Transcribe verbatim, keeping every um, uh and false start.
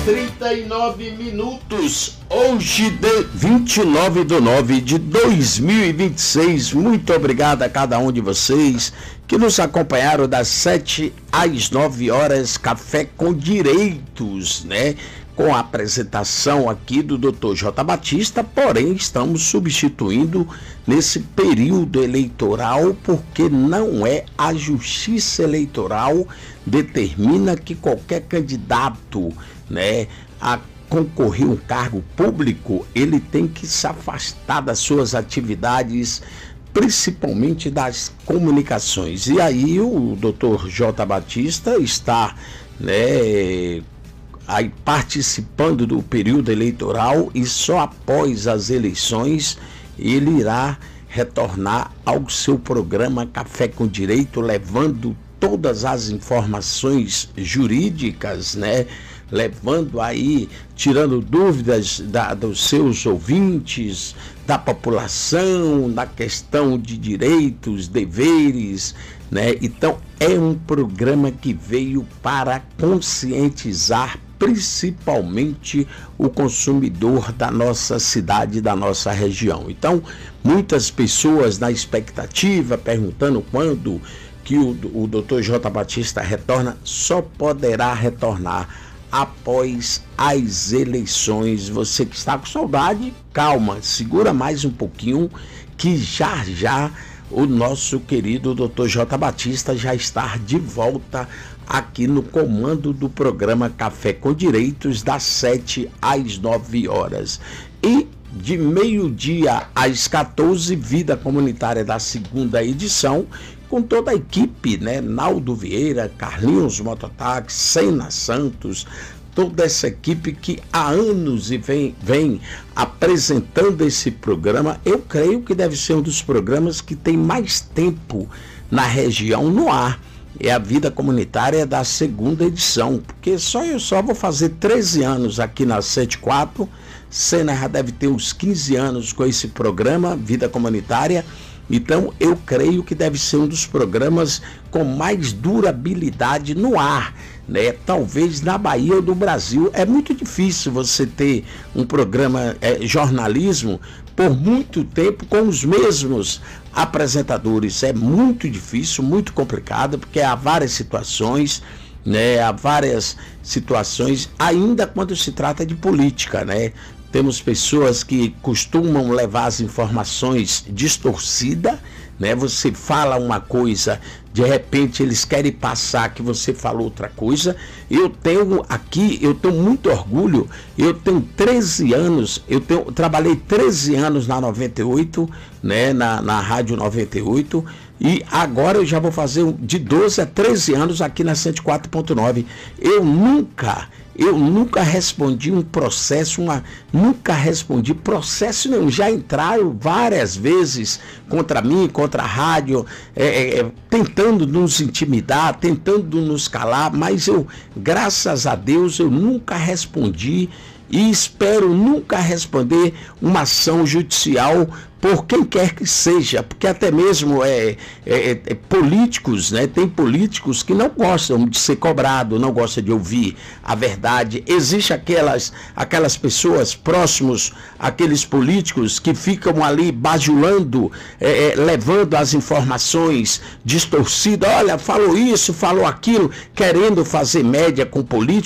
trinta e nove minutos, hoje de vinte e nove de nove de dois mil e vinte e seis. Muito obrigado a cada um de vocês que nos acompanharam das sete às nove horas, Café com Direitos, né? Com a apresentação aqui do doutor J. Batista, porém estamos substituindo nesse período eleitoral, porque não é a Justiça Eleitoral determina que qualquer candidato, né, a concorrer um cargo público, ele tem que se afastar das suas atividades, principalmente das comunicações. E aí o doutor J. Batista está, né, aí participando do período eleitoral, e só após as eleições ele irá retornar ao seu programa Café com Direito, levando todas as informações jurídicas, né? Levando aí, tirando dúvidas da, dos seus ouvintes, da população, da questão de direitos, deveres, né? Então é um programa que veio para conscientizar principalmente o consumidor da nossa cidade, da nossa região. Então, muitas pessoas na expectativa, perguntando quando que o, o doutor J. Batista retorna, só poderá retornar após as eleições. Você que está com saudade, calma, segura mais um pouquinho, que já já o nosso querido doutor J. Batista já está de volta aqui no comando do programa Café com Direitos, das sete às nove horas. E de meio-dia às quatorze, Vida Comunitária da segunda edição, com toda a equipe, né? Naldo Vieira, Carlinhos Mototáxi, Sena Santos, toda essa equipe que há anos e vem, vem apresentando esse programa. Eu creio que deve ser um dos programas que tem mais tempo na região no ar. É a Vida Comunitária da segunda edição, porque só eu só vou fazer treze anos aqui na cento e quatro, Sena já deve ter uns quinze anos com esse programa, Vida Comunitária. Então eu creio que deve ser um dos programas com mais durabilidade no ar, né? Talvez na Bahia ou do Brasil. É muito difícil você ter um programa é, jornalismo por muito tempo com os mesmos apresentadores. É muito difícil, muito complicado, porque há várias situações, né? Há várias situações, ainda quando se trata de política, né? Temos pessoas que costumam levar as informações distorcidas, né? Você fala uma coisa, de repente eles querem passar que você falou outra coisa. Eu tenho aqui, eu tenho muito orgulho, eu tenho treze anos, eu, tenho, eu trabalhei treze anos na noventa e oito, né? na, na Rádio noventa e oito, e agora eu já vou fazer de doze a treze anos aqui na cento e quatro ponto nove. Eu nunca... Eu nunca respondi um processo, uma, nunca respondi processo nenhum. Já entraram várias vezes contra mim, contra a rádio, é, é, tentando nos intimidar, tentando nos calar, mas eu, graças a Deus, eu nunca respondi e espero nunca responder uma ação judicial por quem quer que seja, porque até mesmo é, é, é, políticos, né? Tem políticos que não gostam de ser cobrado, não gostam de ouvir a verdade. Existe aquelas, aquelas pessoas próximos, aqueles políticos que ficam ali bajulando, é, é, levando as informações distorcidas. Olha, falou isso, falou aquilo, querendo fazer média com políticos.